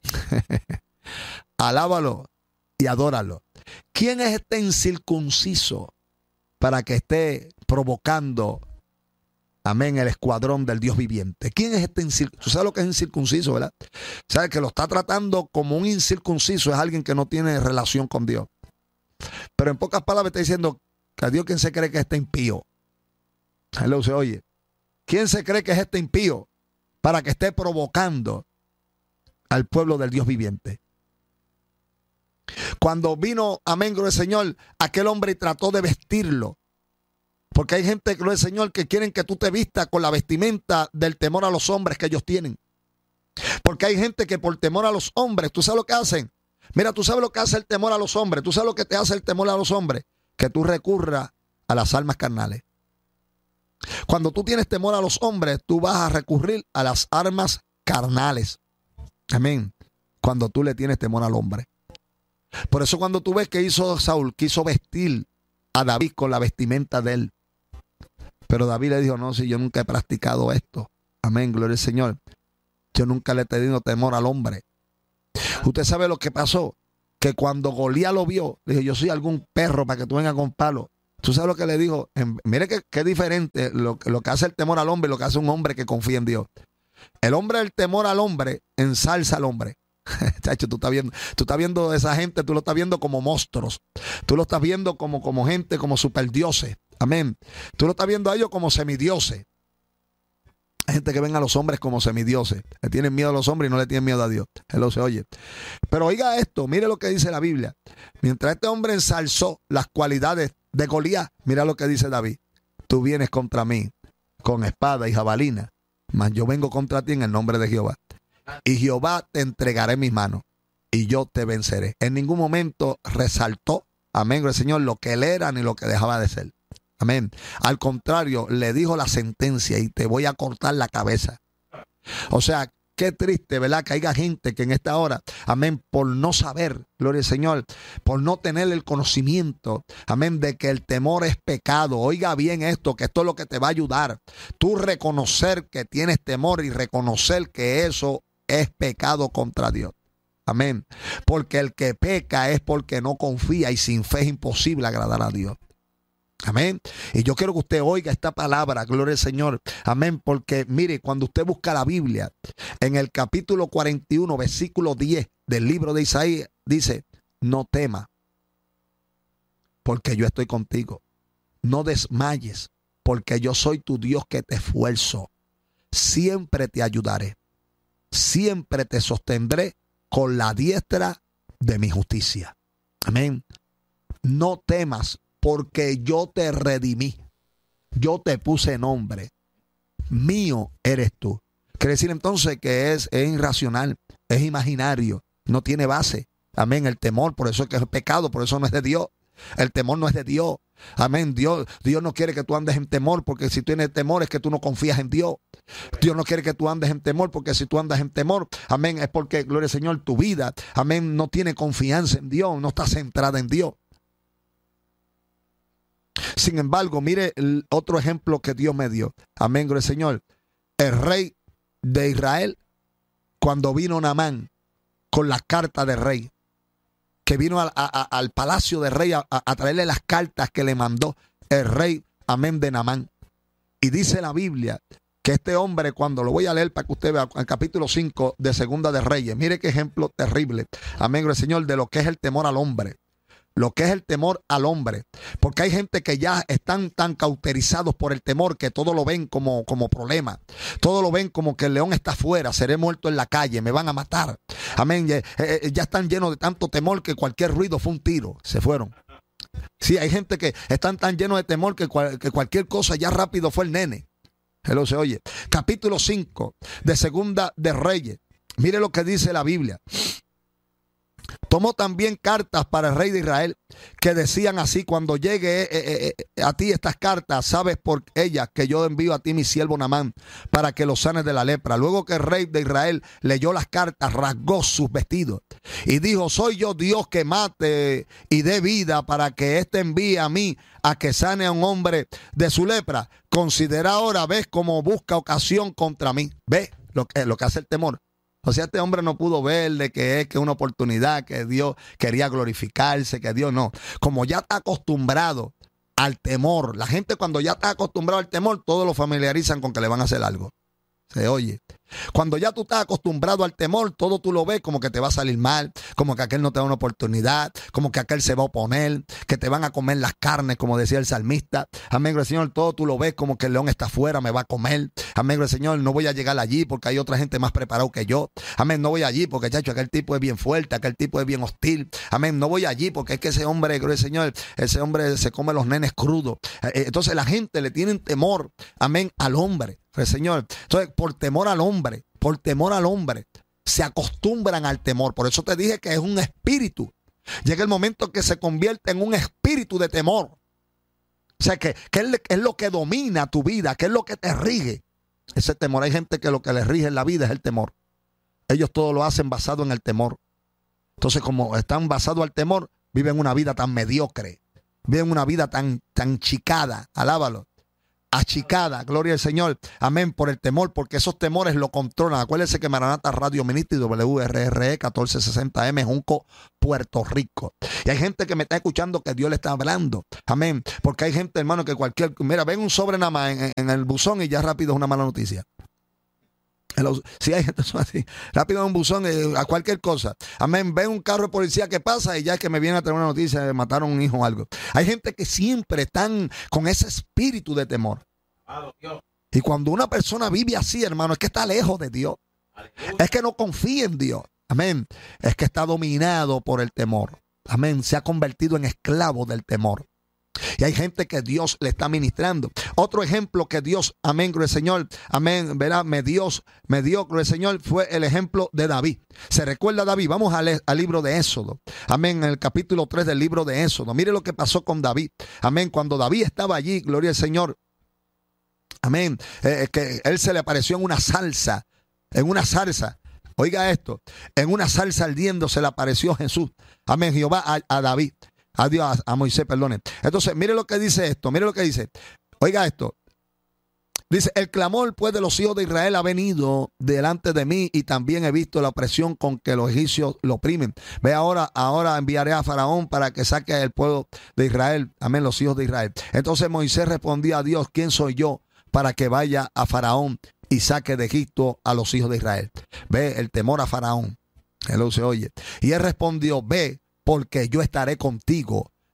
Alábalo y adóralo. ¿Quién es este incircunciso para que esté provocando, amén, el escuadrón del Dios viviente? ¿Quién es este incircunciso? ¿Tú sabes lo que es incircunciso, verdad? ¿Sabes que lo está tratando como un incircunciso? Es alguien que no tiene relación con Dios. Pero en pocas palabras está diciendo que a Dios, ¿quién se cree que es este impío? Hello, se oye. ¿Quién se cree que es este impío para que esté provocando al pueblo del Dios viviente? Cuando vino, amén, gloria al Señor, aquel hombre y trató de vestirlo. Porque hay gente, gloria al Señor, que quieren que tú te vistas con la vestimenta del temor a los hombres que ellos tienen. Porque hay gente que por temor a los hombres, ¿tú sabes lo que hacen? Mira, tú sabes lo que hace el temor a los hombres. Tú sabes lo que te hace el temor a los hombres. Que tú recurras a las armas carnales. Cuando tú tienes temor a los hombres, tú vas a recurrir a las armas carnales. Amén. Cuando tú le tienes temor al hombre. Por eso cuando tú ves que hizo Saúl, quiso vestir a David con la vestimenta de él. Pero David le dijo, no, si yo nunca he practicado esto. Amén, gloria al Señor. Yo nunca le he tenido temor al hombre. Usted sabe lo que pasó, que cuando Goliat lo vio, le dijo, yo soy algún perro para que tú vengas con palo. ¿Tú sabes lo que le dijo? En, mire que, que diferente lo, lo que hace el temor al hombre y lo que hace un hombre que confía en Dios. El hombre del temor al hombre ensalza al hombre. Chacho, tú estás viendo, tú estás viendo a esa gente, tú lo estás viendo como monstruos. Tú lo estás viendo como, como gente, como superdioses. Amén. Tú lo estás viendo a ellos como semidioses. Hay gente que ven a los hombres como semidioses. Le tienen miedo a los hombres y no le tienen miedo a Dios. Él lo se oye. Pero oiga esto, mire lo que dice la Biblia. Mientras este hombre ensalzó las cualidades de Goliat, mira lo que dice David. Tú vienes contra mí con espada y jabalina, mas yo vengo contra ti en el nombre de Jehová. Y Jehová te entregaré en mis manos y yo te venceré. En ningún momento resaltó, amén, el Señor, lo que él era ni lo que dejaba de ser. Amén. Al contrario, le dijo la sentencia y te voy a cortar la cabeza. O sea, qué triste, ¿verdad? Que haya gente que en esta hora, amén, por no saber, gloria al Señor, por no tener el conocimiento, amén, de que el temor es pecado. Oiga bien esto, que esto es lo que te va a ayudar. Tú reconocer que tienes temor y reconocer que eso es pecado contra Dios. Amén. Porque el que peca es porque no confía y sin fe es imposible agradar a Dios. Amén. Y yo quiero que usted oiga esta palabra, gloria al Señor. Amén. Porque mire, cuando usted busca la Biblia, en el capítulo cuarenta y uno, versículo diez del libro de Isaías, dice, no temas, porque yo estoy contigo. No desmayes, porque yo soy tu Dios que te esfuerzo. Siempre te ayudaré. Siempre te sostendré con la diestra de mi justicia. Amén. No temas, porque yo te redimí. Yo te puse nombre. Mío eres tú. Quiere decir entonces que es, es irracional, es imaginario, no tiene base. Amén. El temor, por eso es que es pecado, por eso no es de Dios. El temor no es de Dios. Amén. Dios, Dios no quiere que tú andes en temor, porque si tú tienes temor es que tú no confías en Dios. Dios no quiere que tú andes en temor, porque si tú andas en temor, amén, es porque, gloria al Señor, tu vida, amén, no tiene confianza en Dios, no está centrada en Dios. Sin embargo, mire el otro ejemplo que Dios me dio. Amén, gloria al Señor. El rey de Israel, cuando vino Naamán con las cartas del rey, que vino a, a, a, al palacio del rey a, a traerle las cartas que le mandó el rey, amén, de Naamán. Y dice la Biblia que este hombre, cuando lo voy a leer para que usted vea, el capítulo cinco de Segunda de Reyes, mire qué ejemplo terrible, amén, gloria al Señor, de lo que es el temor al hombre. Lo que es el temor al hombre. Porque hay gente que ya están tan cauterizados por el temor que todo lo ven como, como problema. Todo lo ven como que el león está afuera, seré muerto en la calle, me van a matar. Amén. Ya, eh, ya están llenos de tanto temor que cualquier ruido fue un tiro. Se fueron. Sí, hay gente que están tan llenos de temor que, cual, que cualquier cosa ya rápido fue el nene. Él se oye. Capítulo cinco de Segunda de Reyes. Mire lo que dice la Biblia. Tomó también cartas para el rey de Israel que decían así: cuando llegue eh, eh, eh, a ti estas cartas, sabes por ellas que yo envío a ti mi siervo Naamán para que lo sanes de la lepra. Luego que el rey de Israel leyó las cartas, rasgó sus vestidos y dijo: soy yo Dios que mate y dé vida para que éste envíe a mí a que sane a un hombre de su lepra. Considera ahora, ves cómo busca ocasión contra mí. Ve lo que, lo que hace el temor. O sea, este hombre no pudo ver de que es que una oportunidad, que Dios quería glorificarse, que Dios no. Como ya está acostumbrado al temor, la gente cuando ya está acostumbrado al temor, todos lo familiarizan con que le van a hacer algo. Se oye. Cuando ya tú estás acostumbrado al temor, todo tú lo ves como que te va a salir mal, como que aquel no te da una oportunidad, como que aquel se va a oponer, que te van a comer las carnes, como decía el salmista. Amén, gloria al Señor, todo tú lo ves como que el león está afuera, me va a comer. Amén, gloria al Señor, no voy a llegar allí porque hay otra gente más preparada que yo. Amén, no voy allí porque, chacho, aquel tipo es bien fuerte, aquel tipo es bien hostil. Amén, no voy allí porque es que ese hombre, gloria al Señor, ese hombre se come los nenes crudos. Entonces la gente le tiene temor, amén, al hombre. El Señor. Entonces, por temor al hombre, por temor al hombre, se acostumbran al temor. Por eso te dije que es un espíritu. Llega el momento que se convierte en un espíritu de temor. O sea, que, que es, es lo que domina tu vida, que es lo que te rige. Ese temor. Hay gente que lo que les rige en la vida es el temor. Ellos todo lo hacen basado en el temor. Entonces, como están basados al temor, viven una vida tan mediocre. Viven una vida tan, tan chicada. Alábalo. Achicada, gloria al Señor, amén, por el temor, porque esos temores lo controlan. Acuérdense que Maranata Radio Ministry W R R E catorce sesenta M, Junco, Puerto Rico. Y hay gente que me está escuchando que Dios le está hablando, amén, porque hay gente, hermano, que cualquier, mira, ven un sobre nada más en, en el buzón y ya rápido es una mala noticia. Si hay gente así, rápido en un buzón, eh, a cualquier cosa. Amén. Ven un carro de policía que pasa y ya es que me viene a traer una noticia de mataron a un hijo o algo. Hay gente que siempre están con ese espíritu de temor. Y cuando una persona vive así, hermano, es que está lejos de Dios. Es que no confía en Dios. Amén. Es que está dominado por el temor. Amén. Se ha convertido en esclavo del temor. Y hay gente que Dios le está ministrando. Otro ejemplo que Dios, amén, gloria al Señor, amén, verá, me Dios, me dio, gloria al Señor, fue el ejemplo de David. ¿Se recuerda David? Vamos a leer al libro de Éxodo. Amén, en el capítulo tres del libro de Éxodo. Mire lo que pasó con David. Amén, cuando David estaba allí, gloria al Señor. Amén, eh, que él se le apareció en una salsa, en una salsa. Oiga esto, en una salsa ardiendo se le apareció Jesús. Amén, Jehová a, a David. A Dios, a Moisés, perdone. Entonces, mire lo que dice esto, mire lo que dice. Oiga esto. Dice, el clamor pues de los hijos de Israel ha venido delante de mí y también he visto la opresión con que los egipcios lo oprimen. Ve ahora, ahora enviaré a Faraón para que saque al pueblo de Israel. Amén, los hijos de Israel. Entonces Moisés respondía a Dios, ¿quién soy yo para que vaya a Faraón y saque de Egipto a los hijos de Israel? Ve el temor a Faraón. Él se oye. Y él respondió, ve, porque yo estaré contigo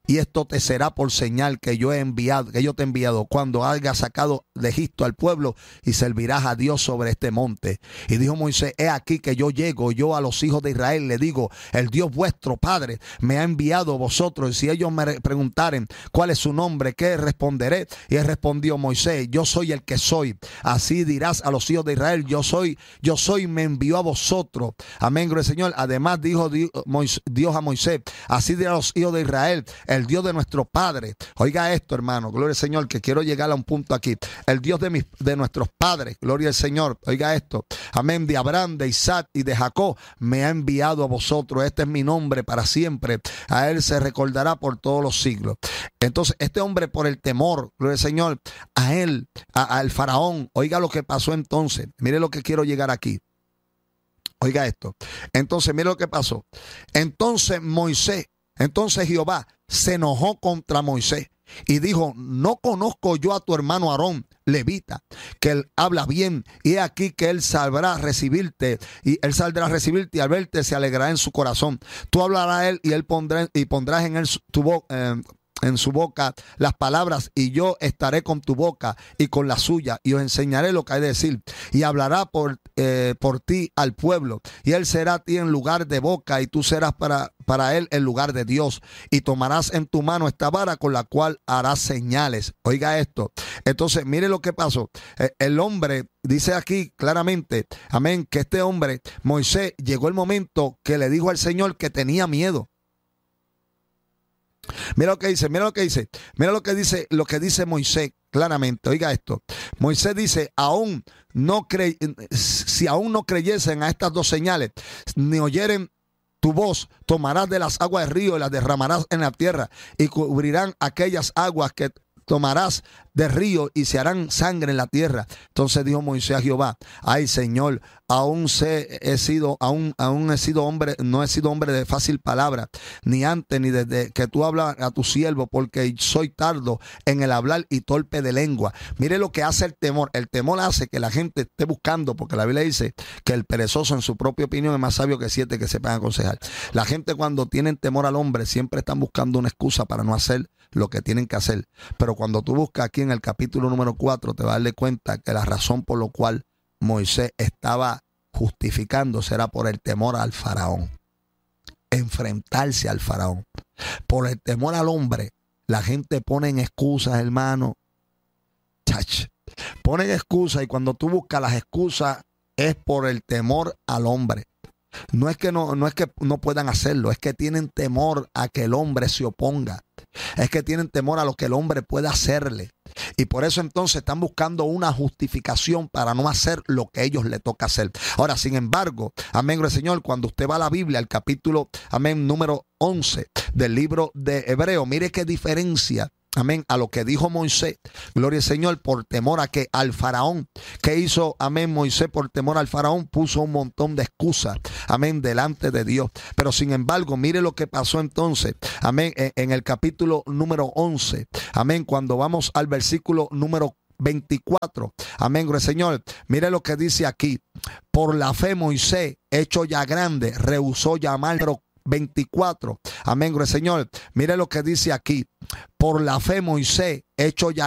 y esto te será por señal que yo he enviado, que yo te he enviado cuando hayas sacado de Egipto al pueblo, y servirás a Dios sobre este monte. Y dijo Moisés: he aquí que yo llego, yo a los hijos de Israel le digo, el Dios vuestro Padre me ha enviado a vosotros, y si ellos me preguntaren cuál es su nombre, ¿qué responderé? Y él respondió Moisés: yo soy el que soy. Así dirás a los hijos de Israel: yo soy, yo soy, me envió a vosotros. Amén, gloria al Señor. Además dijo Dios a Moisés: así dirá a los hijos de Israel, el Dios de nuestro Padre. Oiga esto, hermano, gloria al Señor, que quiero llegar a un punto aquí. El Dios de, mis, de nuestros padres, gloria al Señor. Oiga esto, amén, de Abraham, de Isaac y de Jacob me ha enviado a vosotros. Este es mi nombre para siempre. A él se recordará por todos los siglos. Entonces, este hombre, por el temor, gloria al Señor, a él, a, al faraón, oiga lo que pasó entonces. Mire lo que quiero llegar aquí. Oiga esto. Entonces, mire lo que pasó. Entonces Moisés, entonces Jehová se enojó contra Moisés y dijo: no conozco yo a tu hermano Aarón, levita, que él habla bien, y he aquí que él saldrá a recibirte, y él saldrá a recibirte, y al verte se alegrará en su corazón. Tú hablarás a él, y él pondrá, y pondrás en él tu boca, eh, en su boca las palabras, y yo estaré con tu boca y con la suya, y os enseñaré lo que hay de decir, y hablará por, eh, por ti al pueblo, y él será a ti en lugar de boca, y tú serás para, para él en lugar de Dios, y tomarás en tu mano esta vara con la cual harás señales. Oiga esto. Entonces, mire lo que pasó. Eh, el hombre dice aquí claramente, amén, que este hombre, Moisés, llegó el momento que le dijo al Señor que tenía miedo. Mira lo que dice, mira lo que dice, mira lo que dice, lo que dice Moisés claramente. Oiga esto. Moisés dice: aún no cre si aún no creyesen a estas dos señales, ni oyeren tu voz, tomarás de las aguas del río y las derramarás en la tierra, y cubrirán aquellas aguas que tomarás del río, y se harán sangre en la tierra. Entonces dijo Moisés a Jehová: ay, Señor, aún sé, he sido, aún, aún he sido hombre, no he sido hombre de fácil palabra, ni antes ni desde que tú hablas a tu siervo, porque soy tardo en el hablar y torpe de lengua. Mire lo que hace el temor. El temor hace que la gente esté buscando, porque la Biblia dice que el perezoso en su propia opinión es más sabio que siete que sepan aconsejar. La gente, cuando tienen temor al hombre, siempre están buscando una excusa para no hacer lo que tienen que hacer. Pero cuando tú buscas aquí en el capítulo número cuatro, te vas a darle cuenta que la razón por la cual Moisés estaba justificándose era por el temor al faraón. Enfrentarse al faraón. Por el temor al hombre, la gente pone en excusas, hermano. Chach. Ponen excusas, y cuando tú buscas las excusas es por el temor al hombre. No es que no, no es que no puedan hacerlo, es que tienen temor a que el hombre se oponga. Es que tienen temor a lo que el hombre pueda hacerle. Y por eso entonces están buscando una justificación para no hacer lo que a ellos les toca hacer. Ahora, sin embargo, amén, gloria al Señor, cuando usted va a la Biblia, al capítulo, amén, número once del libro de Hebreo, mire qué diferencia, amén, a lo que dijo Moisés, gloria al Señor, por temor a que al faraón. ¿Qué hizo, amén, Moisés por temor al faraón? Puso un montón de excusas, amén, delante de Dios. Pero sin embargo, mire lo que pasó entonces, amén, en, en el capítulo número once, amén, cuando vamos al versículo número veinticuatro, amén, gloria al Señor. Mire lo que dice aquí: por la fe Moisés, hecho ya grande, rehusó llamar veinticuatro. Amén, gloria al Señor. Mire lo que dice aquí: por la fe Moisés, hecho ya